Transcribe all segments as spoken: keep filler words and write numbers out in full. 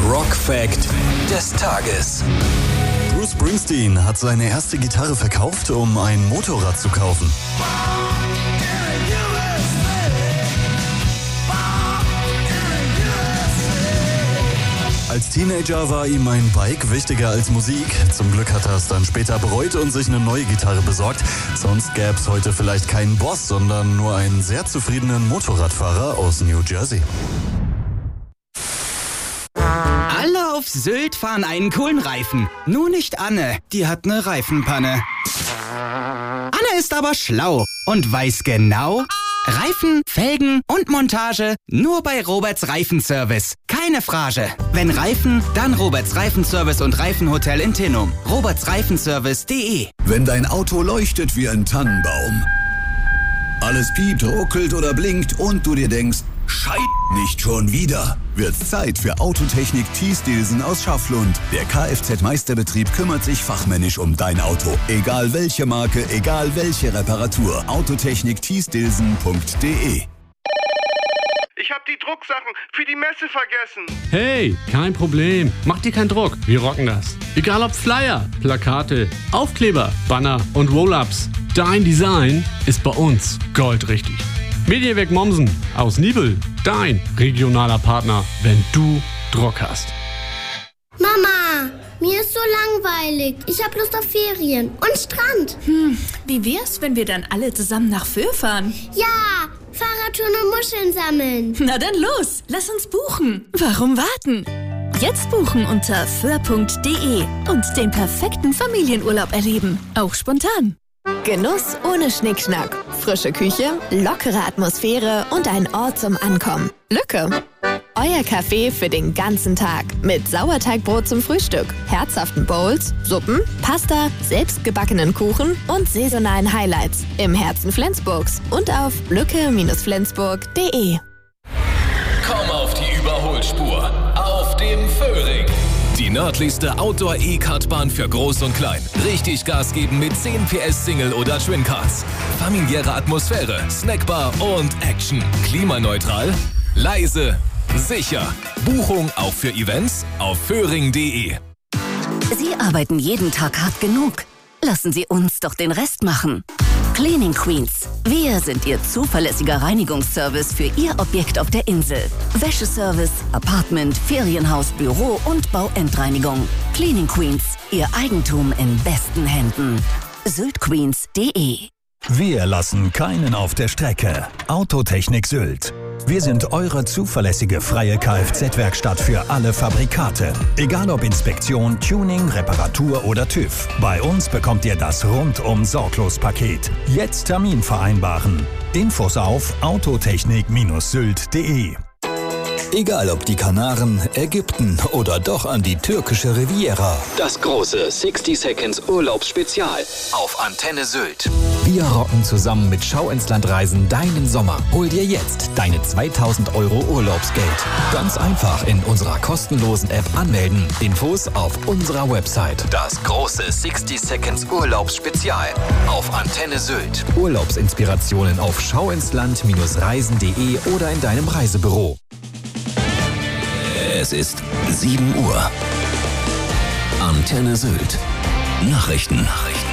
Rock-Fact des Tages. Bruce Springsteen hat seine erste Gitarre verkauft, um ein Motorrad zu kaufen. Als Teenager war ihm ein Bike wichtiger als Musik. Zum Glück hat er es dann später bereut und sich eine neue Gitarre besorgt. Sonst gäbe es heute vielleicht keinen Boss, sondern nur einen sehr zufriedenen Motorradfahrer aus New Jersey. Alle auf Sylt fahren einen coolen Reifen. Nur nicht Anne, die hat eine Reifenpanne. Anne ist aber schlau und weiß genau: Reifen, Felgen und Montage nur bei Roberts Reifenservice. Keine Frage. Wenn Reifen, dann Roberts Reifenservice und Reifenhotel in Tinnum. roberts reifenservice punkt de. Wenn dein Auto leuchtet wie ein Tannenbaum, alles piept, ruckelt oder blinkt und du dir denkst, Scheiße, nicht schon wieder, wird's Zeit für Autotechnik Thiesdelsen aus Schafflund. Der Kfz-Meisterbetrieb kümmert sich fachmännisch um dein Auto. Egal welche Marke, egal welche Reparatur. Autotechnik Thiesdelsen punkt de. Ich hab die Drucksachen für die Messe vergessen. Hey, kein Problem. Mach dir keinen Druck. Wir rocken das. Egal ob Flyer, Plakate, Aufkleber, Banner und Roll-Ups. Dein Design ist bei uns goldrichtig. Mediawerk Mommsen aus Nibel. Dein regionaler Partner, wenn du Druck hast. Mama, mir ist so langweilig. Ich hab Lust auf Ferien und Strand. Hm, wie wär's, wenn wir dann alle zusammen nach Föhr fahren? Ja, Fahrradtouren und Muscheln sammeln. Na dann los, lass uns buchen. Warum warten? Jetzt buchen unter föhr punkt de und den perfekten Familienurlaub erleben. Auch spontan. Genuss ohne Schnickschnack. Frische Küche, lockere Atmosphäre und ein Ort zum Ankommen. Lücke. Euer Café für den ganzen Tag. Mit Sauerteigbrot zum Frühstück, herzhaften Bowls, Suppen, Pasta, selbstgebackenen Kuchen und saisonalen Highlights. Im Herzen Flensburgs und auf lücke flensburg punkt de. Komm auf die Überholspur. Auf dem Föhring. Die nördlichste Outdoor-E-Kartbahn für Groß und Klein. Richtig Gas geben mit zehn P S Single- oder Twin-Cards. Familiäre Atmosphäre, Snackbar und Action. Klimaneutral, leise, sicher. Buchung auch für Events auf föhring punkt de. Sie arbeiten jeden Tag hart genug. Lassen Sie uns doch den Rest machen. Cleaning Queens. Wir sind Ihr zuverlässiger Reinigungsservice für Ihr Objekt auf der Insel. Wäscheservice, Apartment, Ferienhaus, Büro und Bauendreinigung. Cleaning Queens. Ihr Eigentum in besten Händen. syltqueens punkt de. Wir lassen keinen auf der Strecke. Autotechnik Sylt. Wir sind eure zuverlässige freie Kfz-Werkstatt für alle Fabrikate. Egal ob Inspektion, Tuning, Reparatur oder TÜV. Bei uns bekommt ihr das Rundum-Sorglos-Paket. Jetzt Termin vereinbaren. Infos auf autotechnik sylt punkt de. Egal ob die Kanaren, Ägypten oder doch an die türkische Riviera. Das große sixty Seconds Urlaubsspezial auf Antenne Sylt. Wir rocken zusammen mit Schau ins Land Reisen deinen Sommer. Hol dir jetzt deine zweitausend Euro Urlaubsgeld. Ganz einfach in unserer kostenlosen App anmelden. Infos auf unserer Website. Das große sixty Seconds Urlaubsspezial auf Antenne Sylt. Urlaubsinspirationen auf schauinsland reisen punkt de oder in deinem Reisebüro. Es ist sieben Uhr. Antenne Sylt. Nachrichten. Nachrichten.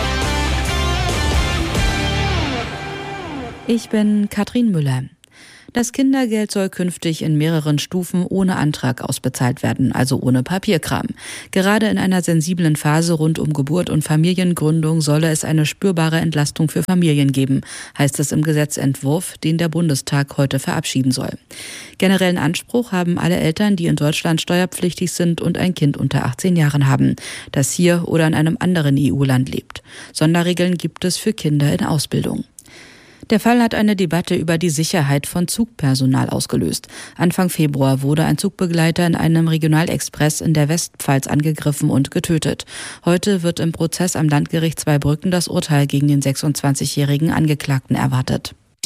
Ich bin Katrin Müller. Das Kindergeld soll künftig in mehreren Stufen ohne Antrag ausbezahlt werden, also ohne Papierkram. Gerade in einer sensiblen Phase rund um Geburt und Familiengründung solle es eine spürbare Entlastung für Familien geben, heißt es im Gesetzentwurf, den der Bundestag heute verabschieden soll. Generellen Anspruch haben alle Eltern, die in Deutschland steuerpflichtig sind und ein Kind unter achtzehn Jahren haben, das hier oder in einem anderen E U-Land lebt. Sonderregeln gibt es für Kinder in Ausbildung. Der Fall hat eine Debatte über die Sicherheit von Zugpersonal ausgelöst. Anfang Februar wurde ein Zugbegleiter in einem Regionalexpress in der Westpfalz angegriffen und getötet. Heute wird im Prozess am Landgericht Zweibrücken das Urteil gegen den sechsundzwanzigjährigen Angeklagten erwartet.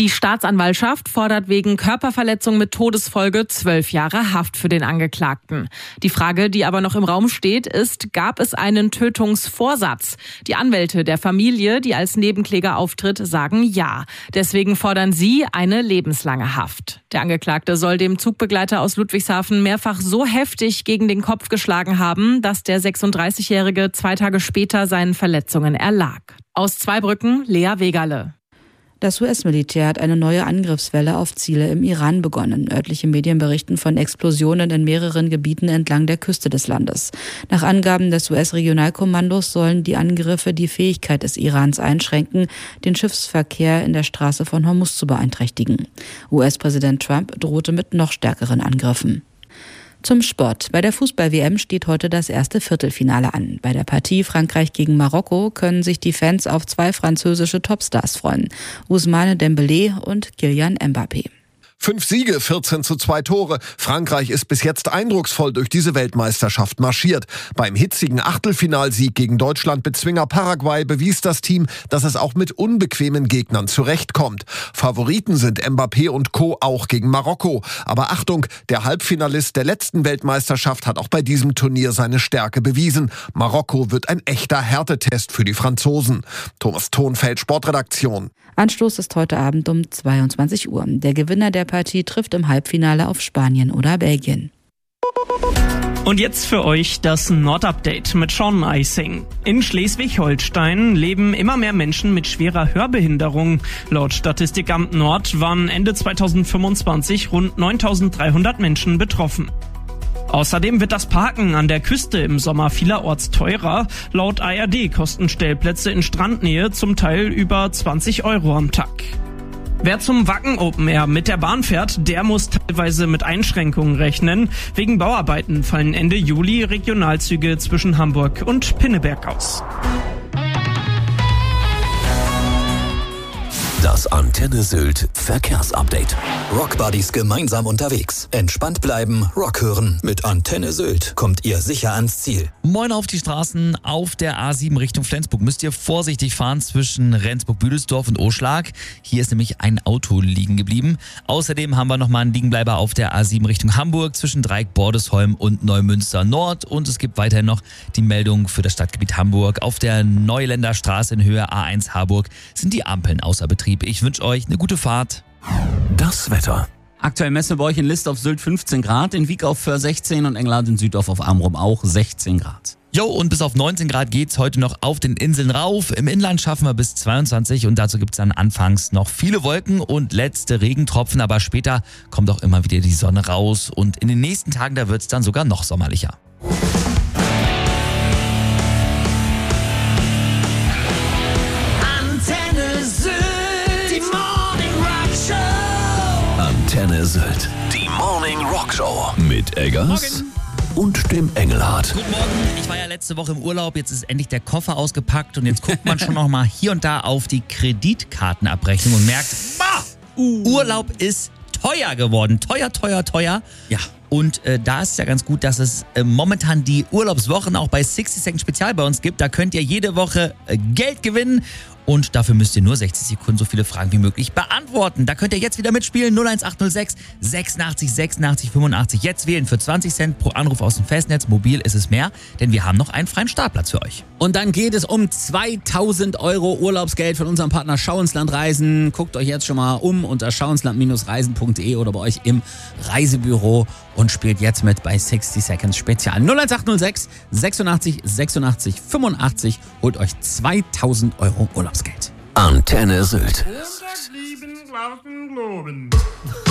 Die Staatsanwaltschaft fordert wegen Körperverletzung mit Todesfolge zwölf Jahre Haft für den Angeklagten. Die Frage, die aber noch im Raum steht, ist, gab es einen Tötungsvorsatz? Die Anwälte der Familie, die als Nebenkläger auftritt, sagen ja. Deswegen fordern sie eine lebenslange Haft. Der Angeklagte soll dem Zugbegleiter aus Ludwigshafen mehrfach so heftig gegen den Kopf geschlagen haben, dass der sechsunddreißigjährige zwei Tage später seinen Verletzungen erlag. Aus Zweibrücken, Lea Wegerle. Das U S-Militär hat eine neue Angriffswelle auf Ziele im Iran begonnen. Örtliche Medien berichten von Explosionen in mehreren Gebieten entlang der Küste des Landes. Nach Angaben des U S-Regionalkommandos sollen die Angriffe die Fähigkeit des Irans einschränken, den Schiffsverkehr in der Straße von Hormuz zu beeinträchtigen. U S-Präsident Trump drohte mit noch stärkeren Angriffen. Zum Sport. Bei der Fußball-W M steht heute das erste Viertelfinale an. Bei der Partie Frankreich gegen Marokko können sich die Fans auf zwei französische Topstars freuen. Ousmane Dembélé und Kylian Mbappé. Fünf Siege, vierzehn zu zwei Tore. Frankreich ist bis jetzt eindrucksvoll durch diese Weltmeisterschaft marschiert. Beim hitzigen Achtelfinalsieg gegen Deutschland-Bezwinger Paraguay bewies das Team, dass es auch mit unbequemen Gegnern zurechtkommt. Favoriten sind Mbappé und Co. auch gegen Marokko. Aber Achtung, der Halbfinalist der letzten Weltmeisterschaft hat auch bei diesem Turnier seine Stärke bewiesen. Marokko wird ein echter Härtetest für die Franzosen. Thomas Thonfeld, Sportredaktion. Anstoß ist heute Abend um zweiundzwanzig Uhr. Der Gewinner der Partie trifft im Halbfinale auf Spanien oder Belgien. Und jetzt für euch das Nordupdate mit Sean Eising. In Schleswig-Holstein leben immer mehr Menschen mit schwerer Hörbehinderung. Laut Statistikamt Nord waren Ende zweitausendfünfundzwanzig rund neuntausenddreihundert Menschen betroffen. Außerdem wird das Parken an der Küste im Sommer vielerorts teurer. Laut A R D kosten Stellplätze in Strandnähe zum Teil über zwanzig Euro am Tag. Wer zum Wacken Open Air mit der Bahn fährt, der muss teilweise mit Einschränkungen rechnen. Wegen Bauarbeiten fallen Ende Juli Regionalzüge zwischen Hamburg und Pinneberg aus. Das Antenne Sylt Verkehrsupdate. Rockbuddies gemeinsam unterwegs. Entspannt bleiben, Rock hören. Mit Antenne Sylt kommt ihr sicher ans Ziel. Moin auf die Straßen. Auf der A sieben Richtung Flensburg müsst ihr vorsichtig fahren zwischen Rendsburg-Büdelsdorf und Oschlag. Hier ist nämlich ein Auto liegen geblieben. Außerdem haben wir nochmal einen Liegenbleiber auf der A sieben Richtung Hamburg zwischen Dreieck-Bordesholm und Neumünster Nord. Und es gibt weiterhin noch die Meldung für das Stadtgebiet Hamburg. Auf der Neuländer Straße in Höhe A eins Harburg sind die Ampeln außer Betrieb. Ich wünsche euch eine gute Fahrt. Das Wetter. Aktuell messen wir bei euch in List auf Sylt fünfzehn Grad, in Wiek auf Föhr sechzehn und Engelhard in Süddorf auf Amrum auch sechzehn Grad. Jo, und bis auf neunzehn Grad geht's heute noch auf den Inseln rauf. Im Inland schaffen wir bis zweiundzwanzig und dazu gibt's dann anfangs noch viele Wolken und letzte Regentropfen, aber später kommt auch immer wieder die Sonne raus und in den nächsten Tagen, da wird's dann sogar noch sommerlicher. Antenne Sylt, die Morning Rock Show mit Eggers Morgen. Und dem Engelhard. Guten Morgen, ich war ja letzte Woche im Urlaub, jetzt ist endlich der Koffer ausgepackt und jetzt guckt man schon noch mal hier und da auf die Kreditkartenabrechnung und merkt, bah, uh. Urlaub ist teuer geworden, teuer, teuer, teuer. Ja. Und äh, da ist es ja ganz gut, dass es äh, momentan die Urlaubswochen auch bei sixty Second Spezial bei uns gibt. Da könnt ihr jede Woche äh, Geld gewinnen und dafür müsst ihr nur sechzig Sekunden so viele Fragen wie möglich beantworten. Da könnt ihr jetzt wieder mitspielen. null eins acht null sechs sechsundachtzig sechsundachtzig fünfundachtzig. Jetzt wählen für zwanzig Cent pro Anruf aus dem Festnetz. Mobil ist es mehr, denn wir haben noch einen freien Startplatz für euch. Und dann geht es um zweitausend Euro Urlaubsgeld von unserem Partner Schau ins Land Reisen. Guckt euch jetzt schon mal um unter schau ins land reisen punkt de oder bei euch im Reisebüro und spielt jetzt mit bei sixty Seconds Spezial. null eins acht null sechs sechsundachtzig sechsundachtzig fünfundachtzig. Holt euch zweitausend Euro Urlaubsgeld. Antenne Sylt. hundert sieben Glauben, Globen.